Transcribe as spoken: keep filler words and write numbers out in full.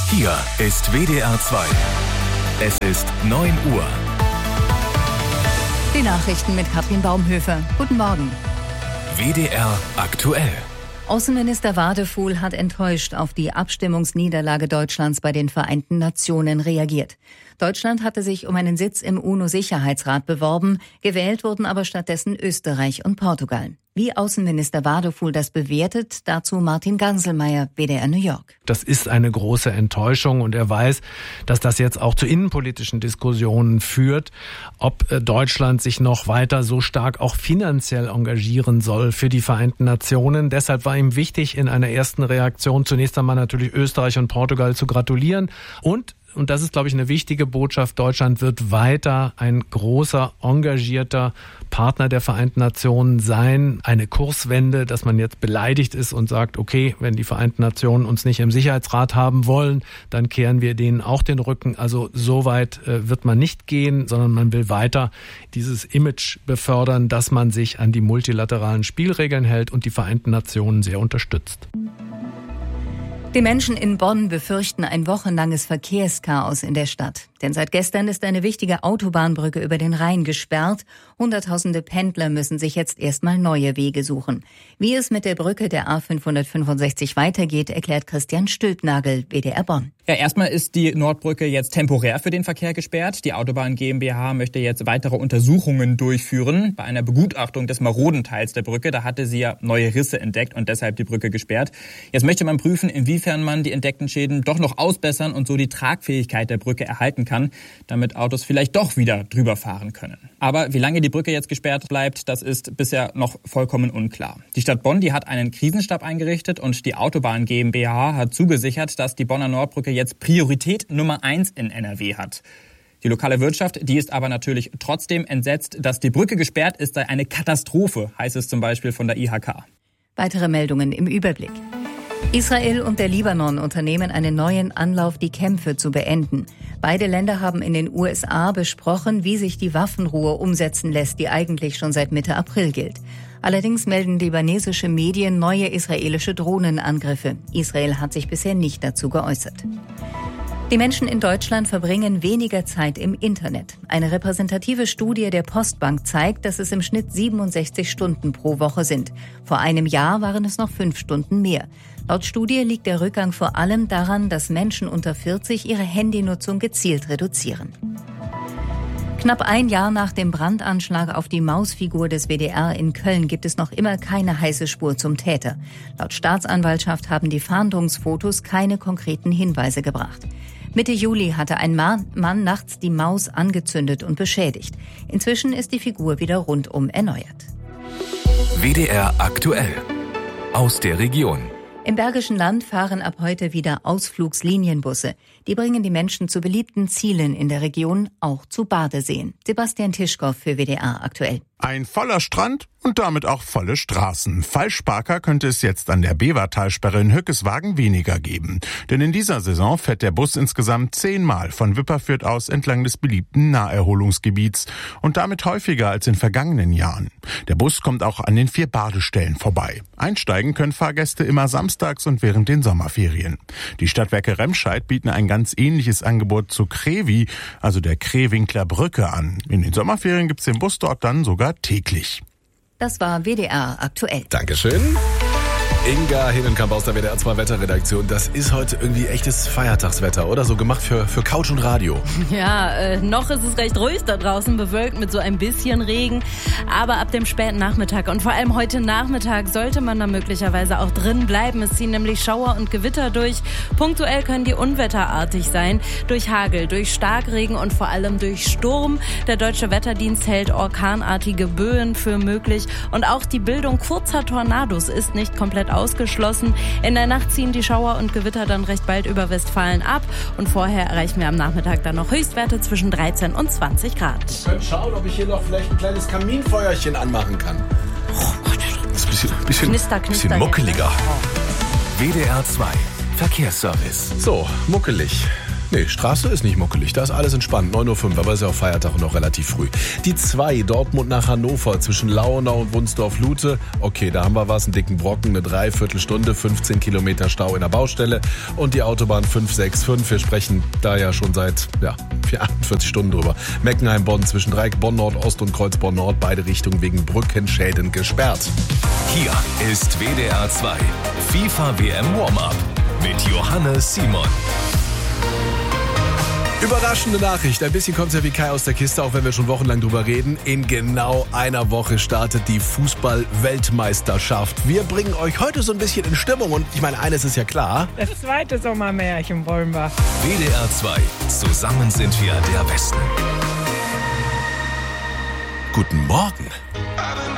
Hier ist W D R zwei. Es ist neun Uhr. Die Nachrichten mit Katrin Baumhöfer. Guten Morgen. W D R aktuell. Außenminister Wadefuhl hat enttäuscht auf die Abstimmungsniederlage Deutschlands bei den Vereinten Nationen reagiert. Deutschland hatte sich um einen Sitz im UNO-Sicherheitsrat beworben, gewählt wurden aber stattdessen Österreich und Portugal. Wie Außenminister Wadefuhl das bewertet, dazu Martin Ganselmeier, W D R New York. Das ist eine große Enttäuschung und er weiß, dass das jetzt auch zu innenpolitischen Diskussionen führt, ob Deutschland sich noch weiter so stark auch finanziell engagieren soll für die Vereinten Nationen. Deshalb war ihm wichtig, in einer ersten Reaktion zunächst einmal natürlich Österreich und Portugal zu gratulieren und Und das ist, glaube ich, eine wichtige Botschaft. Deutschland wird weiter ein großer, engagierter Partner der Vereinten Nationen sein. Eine Kurswende, dass man jetzt beleidigt ist und sagt, okay, wenn die Vereinten Nationen uns nicht im Sicherheitsrat haben wollen, dann kehren wir denen auch den Rücken. Also so weit äh, wird man nicht gehen, sondern man will weiter dieses Image befördern, dass man sich an die multilateralen Spielregeln hält und die Vereinten Nationen sehr unterstützt. Die Menschen in Bonn befürchten ein wochenlanges Verkehrschaos in der Stadt. Denn seit gestern ist eine wichtige Autobahnbrücke über den Rhein gesperrt. Hunderttausende Pendler müssen sich jetzt erstmal neue Wege suchen. Wie es mit der Brücke der A fünfhundertfünfundsechzig weitergeht, erklärt Christian Stülpnagel, W D R Bonn. Ja, erstmal ist die Nordbrücke jetzt temporär für den Verkehr gesperrt. Die Autobahn GmbH möchte jetzt weitere Untersuchungen durchführen. Bei einer Begutachtung des maroden Teils der Brücke, da hatte sie ja neue Risse entdeckt und deshalb die Brücke gesperrt. Jetzt möchte man prüfen, inwiefern man die entdeckten Schäden doch noch ausbessern und so die Tragfähigkeit der Brücke erhalten kann, damit Autos vielleicht doch wieder drüber fahren können. Aber wie lange die Brücke jetzt gesperrt bleibt, das ist bisher noch vollkommen unklar. Die Stadt Bonn, die hat einen Krisenstab eingerichtet und die Autobahn GmbH hat zugesichert, dass die Bonner Nordbrücke jetzt Priorität Nummer eins in N R W hat. Die lokale Wirtschaft, die ist aber natürlich trotzdem entsetzt, dass die Brücke gesperrt ist, sei eine Katastrophe, heißt es zum Beispiel von der I H K. Weitere Meldungen im Überblick. Israel und der Libanon unternehmen einen neuen Anlauf, die Kämpfe zu beenden. Beide Länder haben in den U S A besprochen, wie sich die Waffenruhe umsetzen lässt, die eigentlich schon seit Mitte April gilt. Allerdings melden libanesische Medien neue israelische Drohnenangriffe. Israel hat sich bisher nicht dazu geäußert. Die Menschen in Deutschland verbringen weniger Zeit im Internet. Eine repräsentative Studie der Postbank zeigt, dass es im Schnitt siebenundsechzig Stunden pro Woche sind. Vor einem Jahr waren es noch fünf Stunden mehr. Laut Studie liegt der Rückgang vor allem daran, dass Menschen unter vierzig ihre Handynutzung gezielt reduzieren. Knapp ein Jahr nach dem Brandanschlag auf die Mausfigur des W D R in Köln gibt es noch immer keine heiße Spur zum Täter. Laut Staatsanwaltschaft haben die Fahndungsfotos keine konkreten Hinweise gebracht. Mitte Juli hatte ein Mann nachts die Maus angezündet und beschädigt. Inzwischen ist die Figur wieder rundum erneuert. W D R aktuell. Aus der Region. Im Bergischen Land fahren ab heute wieder Ausflugslinienbusse. Die bringen die Menschen zu beliebten Zielen in der Region, auch zu Badeseen. Sebastian Tischkow für W D R aktuell. Ein voller Strand und damit auch volle Straßen. Falschparker könnte es jetzt an der Bevertalsperre in Hückeswagen weniger geben. Denn in dieser Saison fährt der Bus insgesamt zehnmal von Wipperfürth aus entlang des beliebten Naherholungsgebiets und damit häufiger als in vergangenen Jahren. Der Bus kommt auch an den vier Badestellen vorbei. Einsteigen können Fahrgäste immer samstags und während den Sommerferien. Die Stadtwerke Remscheid bieten ein ganz ähnliches Angebot zu Krevi, also der Krewinkler Brücke, an. In den Sommerferien gibt's den Bus dort dann sogar täglich. Das war W D R aktuell. Dankeschön. Inga Hedenkamp aus der W D R zwei Wetterredaktion. Das ist heute irgendwie echtes Feiertagswetter, oder? So gemacht für, für Couch und Radio. Ja, äh, noch ist es recht ruhig da draußen, bewölkt mit so ein bisschen Regen. Aber ab dem späten Nachmittag und vor allem heute Nachmittag sollte man da möglicherweise auch drin bleiben. Es ziehen nämlich Schauer und Gewitter durch. Punktuell können die unwetterartig sein. Durch Hagel, durch Starkregen und vor allem durch Sturm. Der Deutsche Wetterdienst hält orkanartige Böen für möglich. Und auch die Bildung kurzer Tornados ist nicht komplett ausgeschlossen. In der Nacht ziehen die Schauer und Gewitter dann recht bald über Westfalen ab und vorher erreichen wir am Nachmittag dann noch Höchstwerte zwischen dreizehn und zwanzig Grad. Ich könnte schauen, ob ich hier noch vielleicht ein kleines Kaminfeuerchen anmachen kann. Oh, das ist ein bisschen, bisschen, Knister, knister, bisschen muckeliger. W D R zwei Verkehrsservice. So, muckelig. Nee, Straße ist nicht muckelig, da ist alles entspannt, neun Uhr fünf, aber ist ja auch Feiertag und noch relativ früh. Die zwei, Dortmund nach Hannover, zwischen Lauenau und Wunsdorf-Lute. Okay, da haben wir was, einen dicken Brocken, eine Dreiviertelstunde, fünfzehn Kilometer Stau in der Baustelle. Und die Autobahn fünf sechs fünf, wir sprechen da ja schon seit ja, achtundvierzig Stunden drüber. Meckenheim-Bonn zwischen Dreieck Bonn-Nord-Ost und Kreuz-Bonn-Nord, beide Richtungen wegen Brückenschäden gesperrt. Hier ist W D R zwei FIFA W M Warm-Up mit Johannes Simon. Überraschende Nachricht, ein bisschen kommt's ja wie Kai aus der Kiste, auch wenn wir schon wochenlang drüber reden. In genau einer Woche startet die Fußball-Weltmeisterschaft. Wir bringen euch heute so ein bisschen in Stimmung und ich meine, eines ist ja klar. Das zweite Sommermärchen wollen wir. W D R zwei, zusammen sind wir der Besten. Guten Morgen.